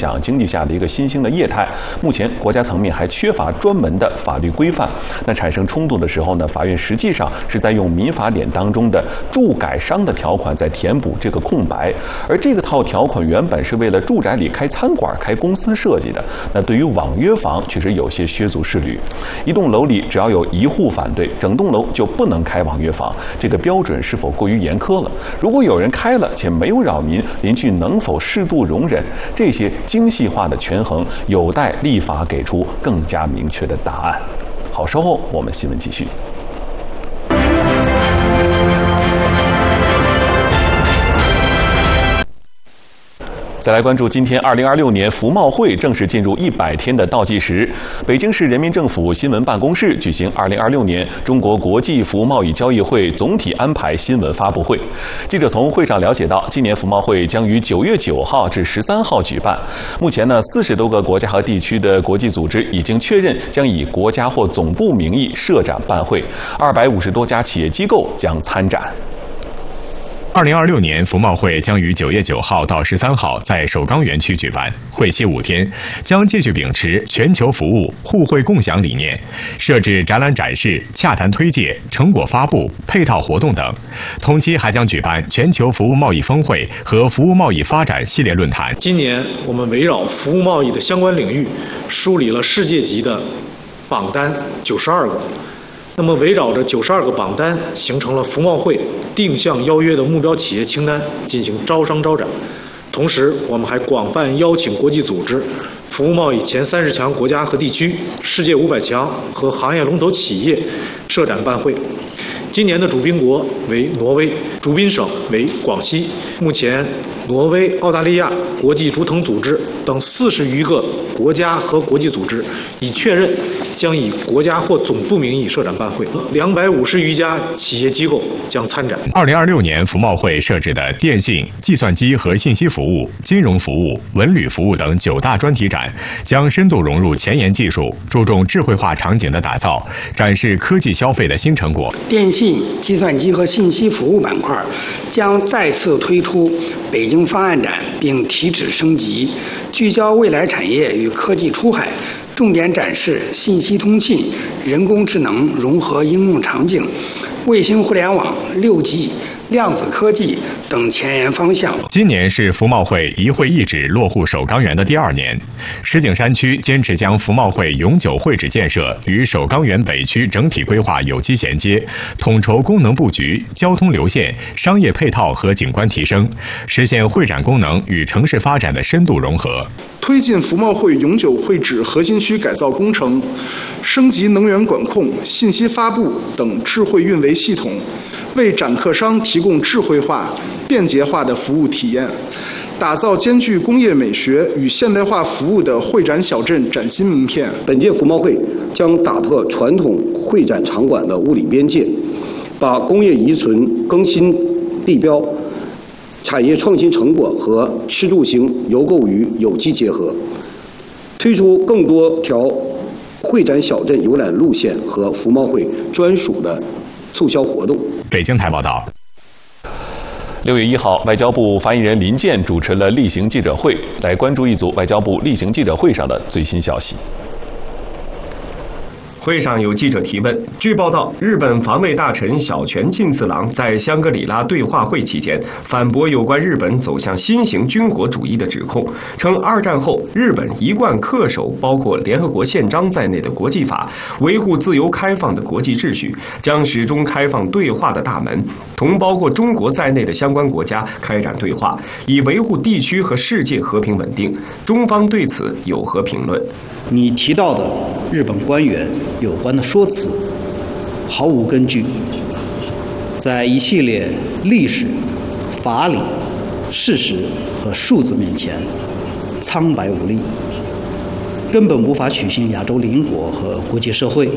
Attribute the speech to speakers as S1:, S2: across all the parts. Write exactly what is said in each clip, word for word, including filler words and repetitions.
S1: 享经济下的一个新兴的业态。目前国家层面还缺乏专门的法律规范，那产生冲突的时候呢，法院实际上是在用民法典当中的住改商的条款在填补这个空白，而这个套条款原本是为了住宅里开餐馆、开公司设计的，那对于网约房确实有些削足适履。一栋楼里只要有一户反对，整栋楼就不能开网约房，这个标准是否过于严苛了？如果有人开了且没有扰民，邻居能否适度容忍？这些精细化的权衡，有待立法给出更加明确的答案。好，稍后我们新闻继续。再来关注今天二零二六年服贸会正式进入一百天的倒计时。北京市人民政府新闻办公室举行二零二六年中国国际服务贸易交易会总体安排新闻发布会。记者从会上了解到，今年服贸会将于九月九号至十三号举办。目前呢，四十多个国家和地区的国际组织已经确认将以国家或总部名义设展办会，二百五十多家企业机构将参展。
S2: 二零二六年服贸会将于九月九号到十三号在首钢园区举办，会期五天，将继续秉持全球服务、互惠共享理念，设置展览展示、洽谈推介、成果发布、配套活动等。同期还将举办全球服务贸易峰会和服务贸易发展系列论坛。
S3: 今年我们围绕服务贸易的相关领域，梳理了世界级的榜单九十二个。那么围绕着九十二个榜单，形成了服贸会定向邀约的目标企业清单，进行招商招展。同时，我们还广泛邀请国际组织、服务贸易前三十强国家和地区、世界五百强和行业龙头企业设展办会。今年的主宾国为挪威，主宾省为广西。目前，挪威、澳大利亚、国际竹藤组织等四十余个国家和国际组织已确认将以国家或总部名义设展办会，两百五十余家企业机构将参展。
S2: 二零二六年服贸会设置的电信、计算机和信息服务、金融服务、文旅服务等九大专题展，将深度融入前沿技术，注重智慧化场景的打造，展示科技消费的新成果。
S4: 电信、计算机和信息服务板块将再次推出北京方案展，并提质升级，聚焦未来产业与科技出海，重点展示信息通信、人工智能融合应用场景、卫星互联网、六 G、量子科技等前沿方向。
S2: 今年是服贸会一会一址落户首钢园的第二年，石景山区坚持将服贸会永久会址建设与首钢园北区整体规划有机衔接，统筹功能布局、交通流线、商业配套和景观提升，实现会展功能与城市发展的深度融合。
S5: 推进服贸会永久会址核心区改造工程，升级能源管控、信息发布等智慧运维系统，为展客商提供智慧化、便捷化的服务体验，打造兼具工业美学与现代化服务的会展小镇崭新名片。
S6: 本届服贸会将打破传统会展场馆的物理边界，把工业遗存更新地标、产业创新成果和吃住行游购娱有机结合，推出更多条会展小镇游览路线和服贸会专属的促销活动。
S2: 北京台报道。
S1: 六月一号，外交部发言人林健主持了例行记者会，来关注一组外交部例行记者会上的最新消息。
S7: 会上有记者提问，据报道，日本防卫大臣小泉进次郎在香格里拉对话会期间反驳有关日本走向新型军国主义的指控，称二战后日本一贯恪守包括联合国宪章在内的国际法，维护自由开放的国际秩序，将始终开放对话的大门，同包括中国在内的相关国家开展对话，以维护地区和世界和平稳定。中方对此有何评论？
S8: 你提到的日本官员有关的说辞毫无根据，在一系列历史、法理、事实和数字面前苍白无力，根本无法取信亚洲邻国和国际社会。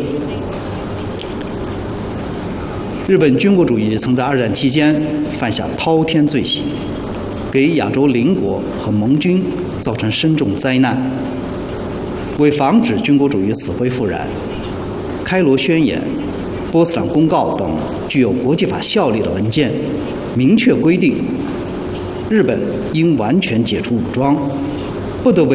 S8: 日本军国主义曾在二战期间犯下滔天罪行，给亚洲邻国和盟军造成深重灾难。为防止军国主义死灰复燃，开罗宣言、波茨坦公告等具有国际法效力的文件明确规定，日本应完全解除武装，不得为